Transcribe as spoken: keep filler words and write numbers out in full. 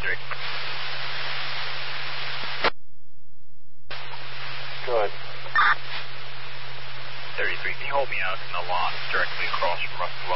thirty-three. Good. thirty-three, can you hold me out in the lawn directly across from Rusty